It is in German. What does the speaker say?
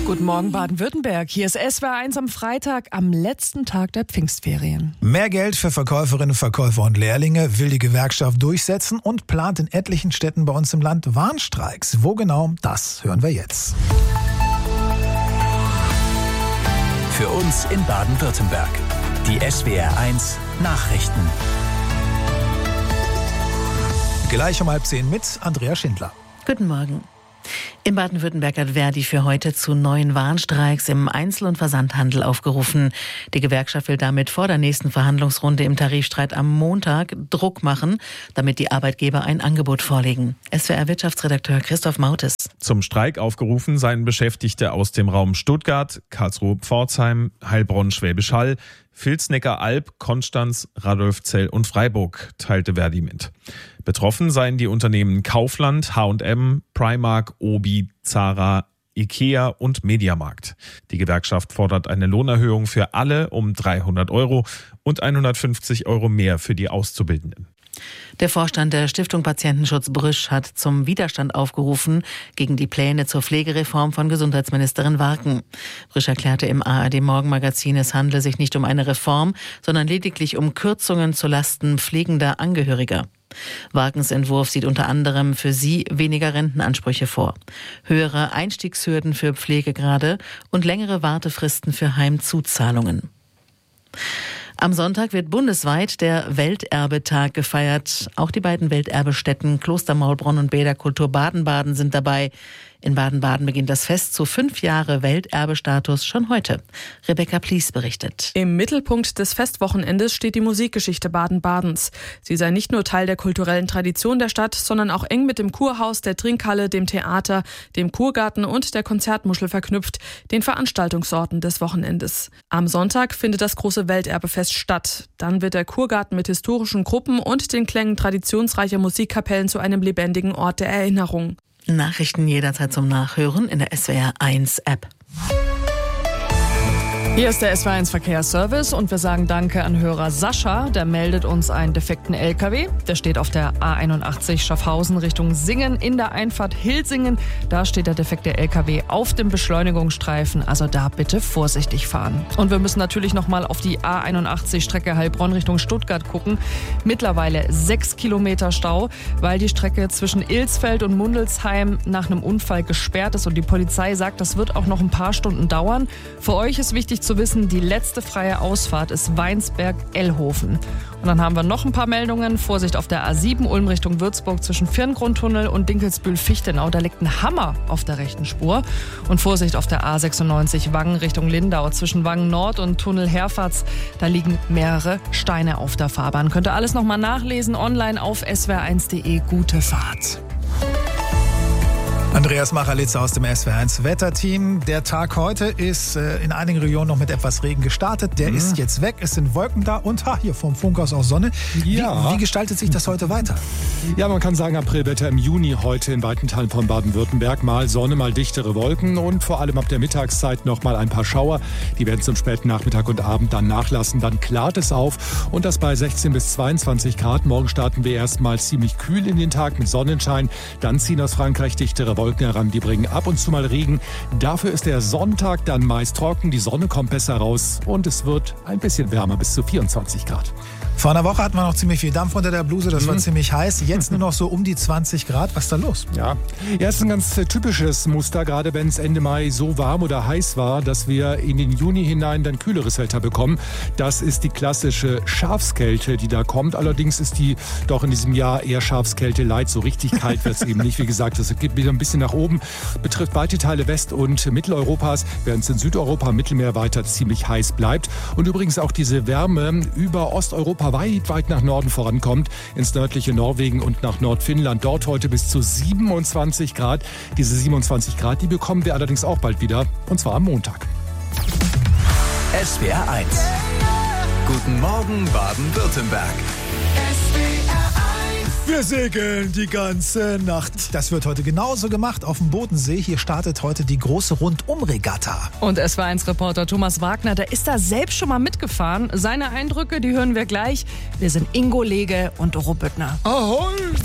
Guten Morgen Baden-Württemberg. Hier ist SWR1 am Freitag, am letzten Tag der Pfingstferien. Mehr Geld für Verkäuferinnen, Verkäufer und Lehrlinge will die Gewerkschaft durchsetzen und plant in etlichen Städten bei uns im Land Warnstreiks. Wo genau, das hören wir jetzt. Für uns in Baden-Württemberg. Die SWR1 Nachrichten. Gleich um 9:30 mit Andrea Schindler. Guten Morgen. In Baden-Württemberg hat Verdi für heute zu neuen Warnstreiks im Einzel- und Versandhandel aufgerufen. Die Gewerkschaft will damit vor der nächsten Verhandlungsrunde im Tarifstreit am Montag Druck machen, damit die Arbeitgeber ein Angebot vorlegen. SWR-Wirtschaftsredakteur Christoph Mautes. Zum Streik aufgerufen seien Beschäftigte aus dem Raum Stuttgart, Karlsruhe-Pforzheim, Heilbronn, Schwäbisch Hall, Vilsnecker-Alb, Konstanz, Radolfzell und Freiburg, teilte Verdi mit. Betroffen seien die Unternehmen Kaufland, H&M, Primark, Obi, Zara, Ikea und Mediamarkt. Die Gewerkschaft fordert eine Lohnerhöhung für alle um 300 € und 150 € mehr für die Auszubildenden. Der Vorstand der Stiftung Patientenschutz Brüsch hat zum Widerstand aufgerufen gegen die Pläne zur Pflegereform von Gesundheitsministerin Warken. Brüsch erklärte im ARD-Morgenmagazin, es handle sich nicht um eine Reform, sondern lediglich um Kürzungen zulasten pflegender Angehöriger. Warkens Entwurf sieht unter anderem für sie weniger Rentenansprüche vor, höhere Einstiegshürden für Pflegegrade und längere Wartefristen für Heimzuzahlungen. Am Sonntag wird bundesweit der Welterbetag gefeiert. Auch die beiden Welterbestätten Kloster Maulbronn und Bäderkultur Baden-Baden sind dabei. In Baden-Baden beginnt das Fest zu 5 Jahre Welterbestatus schon heute. Rebecca Plies berichtet. Im Mittelpunkt des Festwochenendes steht die Musikgeschichte Baden-Badens. Sie sei nicht nur Teil der kulturellen Tradition der Stadt, sondern auch eng mit dem Kurhaus, der Trinkhalle, dem Theater, dem Kurgarten und der Konzertmuschel verknüpft, den Veranstaltungsorten des Wochenendes. Am Sonntag findet das große Welterbefest statt. Dann wird der Kurgarten mit historischen Gruppen und den Klängen traditionsreicher Musikkapellen zu einem lebendigen Ort der Erinnerung. Nachrichten jederzeit zum Nachhören in der SWR1-App. Hier ist der SWR1 Verkehrsservice und wir sagen Danke an Hörer Sascha. Der meldet uns einen defekten LKW. Der steht auf der A81 Schaffhausen Richtung Singen in der Einfahrt Hilsingen. Da steht der defekte LKW auf dem Beschleunigungsstreifen. Also da bitte vorsichtig fahren. Und wir müssen natürlich nochmal auf die A81 Strecke Heilbronn Richtung Stuttgart gucken. Mittlerweile 6 Kilometer Stau, weil die Strecke zwischen Ilsfeld und Mundelsheim nach einem Unfall gesperrt ist. Und die Polizei sagt, das wird auch noch ein paar Stunden dauern. Für euch ist wichtig zu wissen, die letzte freie Ausfahrt ist Weinsberg-Ellhofen. Und dann haben wir noch ein paar Meldungen. Vorsicht auf der A7 Ulm Richtung Würzburg zwischen Firngrundtunnel und Dinkelsbühl-Fichtenau. Da liegt ein Hammer auf der rechten Spur. Und Vorsicht auf der A96 Wangen Richtung Lindau zwischen Wangen Nord und Tunnel Herfatz. Da liegen mehrere Steine auf der Fahrbahn. Könnt ihr alles nochmal nachlesen online auf swr1.de. Gute Fahrt. Andreas Machalitzer aus dem SWR1 Wetterteam. Der Tag heute ist in einigen Regionen noch mit etwas Regen gestartet. Der ist jetzt weg, es sind Wolken da und hier vom Funkhaus auch Sonne. Ja. Wie gestaltet sich das heute weiter? Ja, man kann sagen, Aprilwetter im Juni heute in weiten Teilen von Baden-Württemberg. Mal Sonne, mal dichtere Wolken und vor allem ab der Mittagszeit noch mal ein paar Schauer. Die werden zum späten Nachmittag und Abend dann nachlassen. Dann klart es auf und das bei 16 bis 22 Grad. Morgen starten wir erstmal ziemlich kühl in den Tag mit Sonnenschein. Dann ziehen aus Frankreich dichtere Wolken heran, die bringen ab und zu mal Regen. Dafür ist der Sonntag dann meist trocken, die Sonne kommt besser raus und es wird ein bisschen wärmer, bis zu 24 Grad. Vor einer Woche hatten wir noch ziemlich viel Dampf unter der Bluse, das war ziemlich heiß. Jetzt nur noch so um die 20 Grad. Was ist da los? Ja, ist ein ganz typisches Muster, gerade wenn es Ende Mai so warm oder heiß war, dass wir in den Juni hinein dann kühleres Wetter bekommen. Das ist die klassische Schafskälte, die da kommt. Allerdings ist die doch in diesem Jahr eher Schafskälte light. So richtig kalt wird es eben nicht. Wie gesagt, es geht wieder ein bisschen nach oben. Betrifft weite Teile West- und Mitteleuropas, während es in Südeuropa, Mittelmeer weiter ziemlich heiß bleibt. Und übrigens auch diese Wärme über Osteuropa weit nach Norden vorankommt, ins nördliche Norwegen und nach Nordfinnland. Dort heute bis zu 27 Grad. Diese 27 Grad, die bekommen wir allerdings auch bald wieder, und zwar am Montag. SWR1. Guten Morgen Baden-Württemberg. Wir segeln die ganze Nacht. Das wird heute genauso gemacht auf dem Bodensee. Hier startet heute die große Rundumregatta. Und SWR1-Reporter Thomas Wagner, der ist da selbst schon mal mitgefahren. Seine Eindrücke, die hören wir gleich. Wir sind Ingo Lege und Doro Büttner. Ahoi!